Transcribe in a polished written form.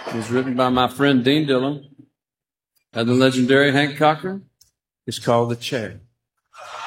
It was written by my friend Dean Dillon and the legendary Hank Cochran. It's called The Chair.